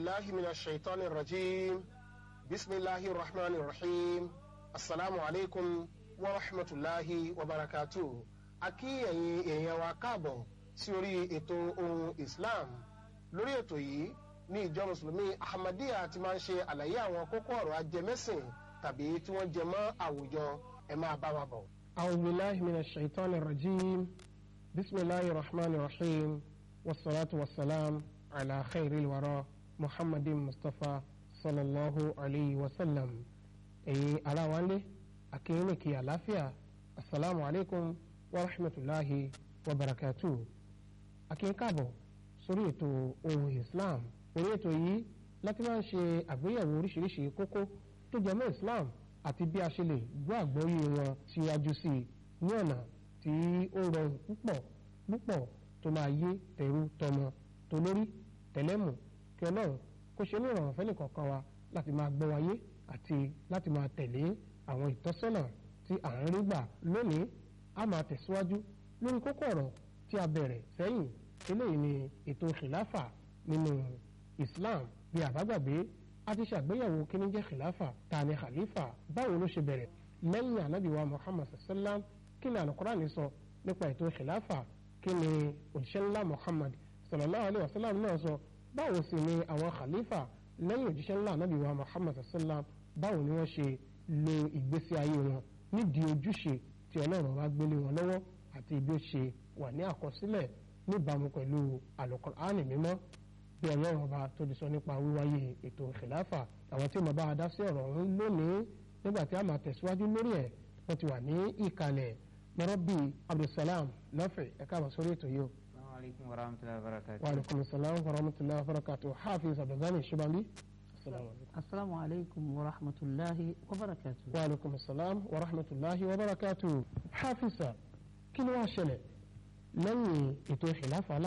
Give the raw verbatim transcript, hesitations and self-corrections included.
بالله من الشيطان الرجيم بسم الله الرحمن الرحيم السلام عليكم ورحمة الله وبركاته akí ẹ̀yin èèyàn wa káàbọ̀ sí orí ètò ohun Islam. Lórí ètò yìí ní ìjọ mùsùlùmí Ahmadiyya ti máa ń ṣe àlàyé àwọn kókó ọ̀rọ̀ ajẹmẹ́sìn tàbí tí wọ́n jẹ mọ́ àwùjọ. Ẹ máa bá wa bọ̀. A'udhu billahi minash shaitani rajim. Bismillahir rahmanir rahim. Wassalatu wassalam ala khairil wara Muhammadin Mustafa sallallahu alayhi wa sallam. Ẹ̀yin aláwálé akínyìn kí àlàáfíà. Assalamu alaikum wa rahmatulahi wa barakatuh. Akínkàbọ̀ sórí ètò ohun Islam. Orí ètò yìí láti máa ń ṣe àgbéyẹ̀wò oríṣiríṣi kókó tó jẹ mọ́ Islam àti bí a ṣe lè gbọ́ àgbọ́yé wọn síwájú sí i ní ọ̀nà tí ó rọrùn púpọ̀ púpọ̀ tó máa yé tẹ̀rù tọmọ tó lórí tẹ̀lẹ́mù kí Ọlọ́run kó ṣe ní ìrọ̀rùn fẹ́lẹ̀ kọ̀ọ̀kan wa láti máa gbọ́ wáyé àti láti máa tẹ̀lé àwọn ìtọ́sọ́nà tí à ń rí gbà lónìí. A máa tẹ̀síwájú lórí kókó ọ̀rọ̀ tí a bẹ̀rẹ̀ sẹ́yìn. Eléyìí ni ètò khilafa nínú Islam. Bí àbágbàgbé a ti ṣàgbéyẹ̀wò kí ni jẹ́ khilafa, ta ni khalifa, báwo ló ṣe bẹ̀rẹ̀ lẹ́yìn ànábì wa Muhammad sallam, kí ni Al-Qur'an sọ nípa ètò khilafa, kí ni òjíṣẹ́ ńlá Muhammad sallallahu alayhi wa sallam náà sọ, báwo sì ni àwọn khalifa lẹ́yìn òjíṣẹ́ ńlá ànábì wa Muhammad sallam, báwo ni wọ́n ṣe lo ìgbésí ayé wọn nídìí ojúṣe tí Ọlọ́run bá gbélé wọn lọ́wọ́ àti bí ó ṣe wà ní àkọsílẹ̀ níbàámu pẹ̀lú Al-Qur'ani mímọ́. Bí Ọlọ́run bá tó di sọ nípa wíwáyé ètò khilafa, àwọn tí mo bá dá sí ọ̀rọ̀ ọ̀hún lónìí nígbà tí a máa tẹ̀síwájú lórí ẹ̀ wọ́n ti wà ní ìkàlẹ̀. Mọ́rọ́bì Abdulsalam lọ́fẹ̀ ẹ̀ka àbọ̀ sórí ètò yìí. Assalamu alaikum warahmatullahi wabarakatuh. Wa alaikum assalam warahmatullahi wabarakatuh. Hafiz Abdulgani Shibali. Assalamu alaikum warahmatullahi wabarakatuh. Wa alaikum assalam warahmatullahi wabarakatuh. Hafiza, kí ló wá ṣẹlẹ̀ lẹ́yìn ètò khilafa